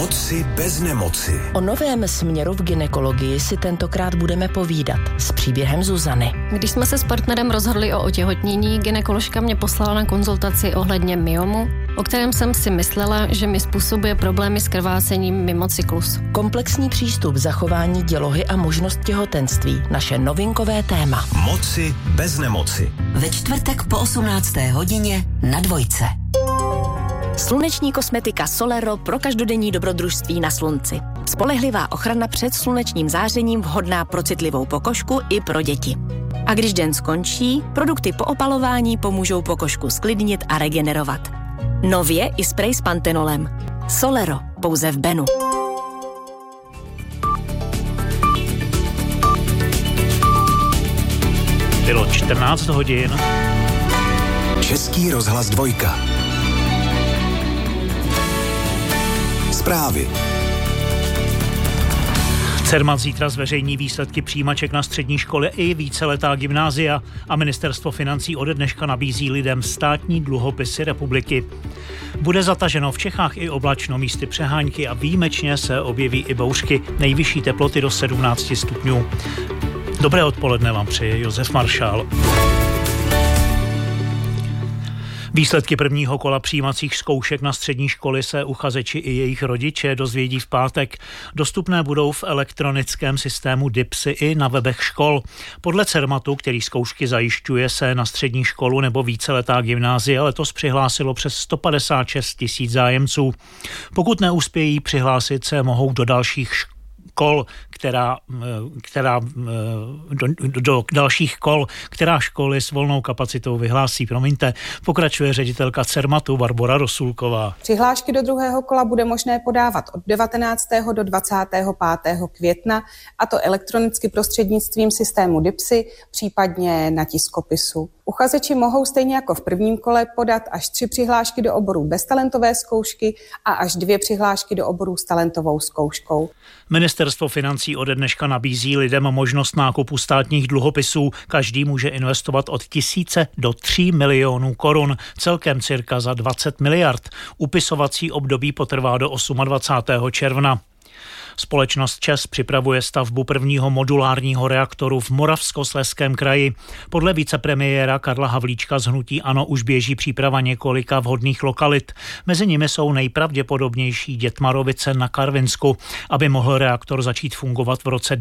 Moci bez nemoci. O novém směru v gynekologii si tentokrát budeme povídat s příběhem Zuzany. Když jsme se s partnerem rozhodli o otěhotnění, gynekoložka mě poslala na konzultaci ohledně myomu, o kterém jsem si myslela, že mi způsobuje problémy s krvácením mimo cyklus. Komplexní přístup, zachování dělohy a možnost těhotenství. Naše novinkové téma. Moci bez nemoci. Ve čtvrtek po 18. hodině na Dvojce. Sluneční kosmetika Solero pro každodenní dobrodružství na slunci. Spolehlivá ochrana před slunečním zářením, vhodná pro citlivou pokožku i pro děti. A když den skončí, produkty po opalování pomůžou pokožku sklidnit a regenerovat. Nově i sprej s pantenolem. Solero, pouze v Benu. Bylo 14 hodin. Český rozhlas Dvojka. Zprávy. Cermat zítra zveřejní výsledky přijímaček na střední školy i víceletá gymnázia a ministerstvo financí ode dneška nabízí lidem státní dluhopisy republiky. Bude zataženo v Čechách i oblačno, místy přehánky a výjimečně se objeví i bouřky, nejvyšší teploty do 17 stupňů. Dobré odpoledne vám přeje Josef Maršál. Výsledky prvního kola přijímacích zkoušek na střední školy se uchazeči i jejich rodiče dozvědí v pátek. Dostupné budou v elektronickém systému DIPSy i na webech škol. Podle Cermatu, který zkoušky zajišťuje, se na střední školu nebo víceletá gymnázia letos přihlásilo přes 156 000 zájemců. Pokud neuspějí přihlásit se, mohou do dalších škol, do dalších kol, která školy s volnou kapacitou vyhlásí. Pokračuje ředitelka Cermatu Barbora Rosulková. Přihlášky do druhého kola bude možné podávat od 19. do 25. května, a to elektronicky prostřednictvím systému DIPSy, případně na tiskopisu. Uchazeči mohou stejně jako v prvním kole podat až 3 přihlášky do oborů bez talentové zkoušky a až 2 přihlášky do oborů s talentovou zkouškou. Ministerstvo financí ode dneška nabízí lidem možnost nákupu státních dluhopisů. Každý může investovat od 1000 do 3 milionů korun, celkem cirka za 20 miliard. Upisovací období potrvá do 28. června. Společnost ČEZ připravuje stavbu prvního modulárního reaktoru v Moravskoslezském kraji. Podle vicepremiéra Karla Havlíčka z hnutí ANO už běží příprava několika vhodných lokalit. Mezi nimi jsou nejpravděpodobnější Dětmarovice na Karvinsku. Aby mohl reaktor začít fungovat v roce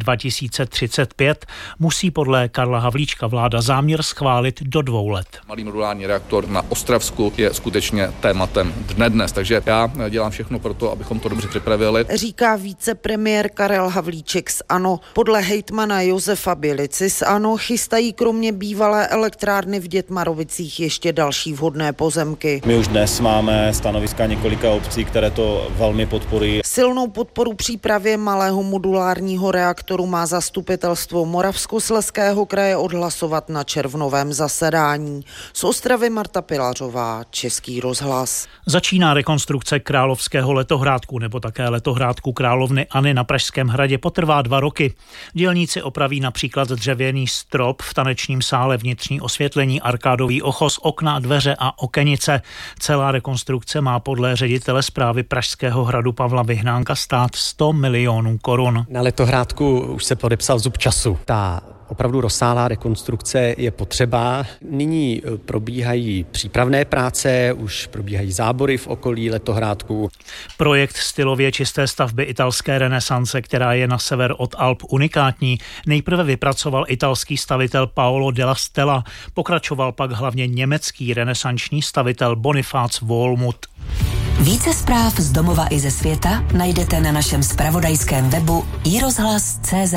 2035, musí podle Karla Havlíčka vláda záměr schválit do 2 let. Malý modulární reaktor na Ostravsku je skutečně tématem dne dnes, takže já dělám všechno pro to, abychom to dobře připravili. Říká vicepremiér Karel Havlíček z ANO. Podle hejtmana Josefa Bělici z ANO chystají kromě bývalé elektrárny v Dětmarovicích ještě další vhodné pozemky. My už dnes máme stanoviska několika obcí, které to velmi podporují. Silnou podporu přípravě malého modulárního reaktoru má zastupitelstvo Moravskoslezského kraje odhlasovat na červnovém zasedání. Z Ostravy Marta Pilařová, Český rozhlas. Začíná rekonstrukce Královského letohrádku nebo také letohrádku Královny Anny na Pražském hradě. Potrvá 2 roky. Dělníci opraví například dřevěný strop v tanečním sále, vnitřní osvětlení, arkádový ochos, okna, dveře a okenice. Celá rekonstrukce má podle ředitele správy Pražského hradu Pavla Vyhnánka stát 100 milionů korun. Na letohrádku už se podepsal zub času. Ta opravdu rozsáhlá rekonstrukce je potřeba. Nyní probíhají přípravné práce, už probíhají zábory v okolí letohrádku. Projekt stylově čisté stavby italské renesance, která je na sever od Alp unikátní, nejprve vypracoval italský stavitel Paolo della Stella, pokračoval pak hlavně německý renesanční stavitel Bonifác Wolmuth. Více zpráv z domova i ze světa najdete na našem zpravodajském webu iRozhlas.cz.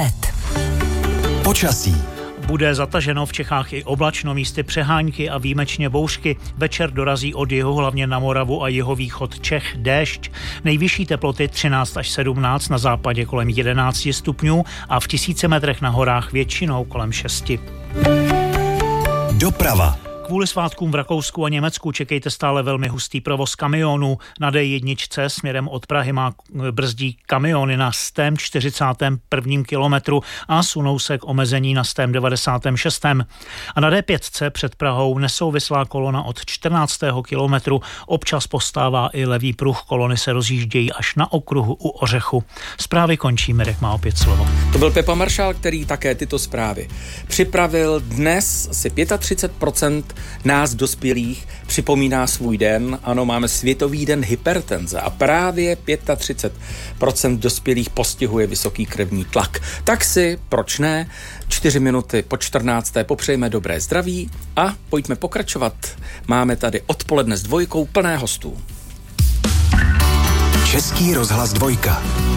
Počasí. Bude zataženo v Čechách i oblačno, místy přehánky a výjimečně bouřky. Večer dorazí od jihu, hlavně na Moravu a jihovýchod Čech, déšť. Nejvyšší teploty 13 až 17, na západě kolem 11 stupňů a v 1000 metrech na horách většinou kolem 6. Doprava. Kvůli svátkům v Rakousku a Německu čekejte stále velmi hustý provoz kamionů. Na D1 směrem od Prahy brzdí kamiony na 141. kilometru a sunou se k omezení na 196. A na D5 před Prahou nesouvislá kolona od 14. kilometru. Občas postává i levý pruh, kolony se rozjíždějí až na okruhu u Ořechu. Zprávy končí, Mirek má opět slovo. To byl Pepa Maršál, který také tyto zprávy připravil. Dnes si 35% nás dospělých připomíná svůj den. Ano, máme Světový den hypertenze a právě 35% dospělých postihuje vysoký krevní tlak. Tak si, proč ne, 4 minuty po 14. popřejme dobré zdraví a pojďme pokračovat. Máme tady odpoledne s Dvojkou plné hostů. Český rozhlas Dvojka.